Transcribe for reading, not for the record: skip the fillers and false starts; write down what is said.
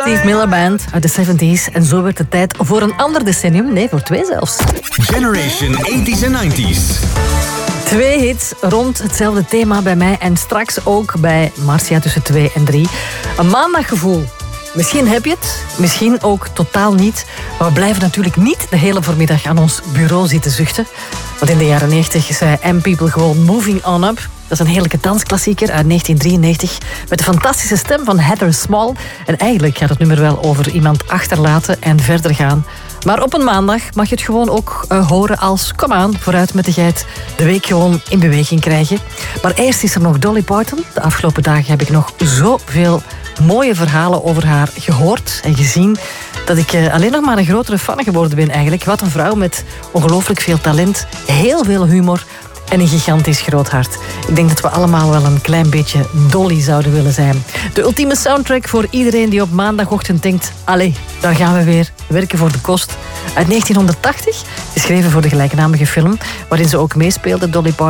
Steve Miller Band uit de 70s. En zo werd het tijd voor een ander decennium. Nee, voor 2 zelfs. Generation 80s en 90s. 2 hits rond hetzelfde thema bij mij. En straks ook bij Marcia tussen 2 en 3. Een maandaggevoel. Misschien heb je het, misschien ook totaal niet. Maar we blijven natuurlijk niet de hele voormiddag aan ons bureau zitten zuchten. Want in de jaren 90 zei M-People gewoon Moving On Up. Dat is een heerlijke dansklassieker uit 1993. Met de fantastische stem van Heather Small. En eigenlijk gaat het nummer wel over iemand achterlaten en verder gaan. Maar op een maandag mag je het gewoon ook horen als... Kom aan, vooruit met de geit. De week gewoon in beweging krijgen. Maar eerst is er nog Dolly Parton. De afgelopen dagen heb ik nog zoveel mooie verhalen over haar gehoord en gezien, dat ik alleen nog maar een grotere fan geworden ben eigenlijk. Wat een vrouw met ongelooflijk veel talent, heel veel humor en een gigantisch groot hart. Ik denk dat we allemaal wel een klein beetje Dolly zouden willen zijn. De ultieme soundtrack voor iedereen die op maandagochtend denkt... Allee, daar gaan we weer, werken voor de kost. Uit 1980, geschreven voor de gelijknamige film, waarin ze ook meespeelde, Dolly Parton.